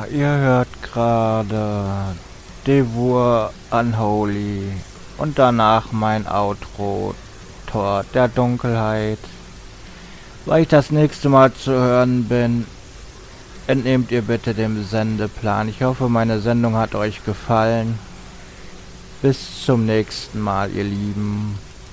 Ihr hört gerade Devour Unholy und danach mein Outro Tor der Dunkelheit. Weil ich das nächste Mal zu hören bin, entnehmt ihr bitte dem Sendeplan. Ich hoffe, meine Sendung hat euch gefallen. Bis zum nächsten Mal, ihr Lieben.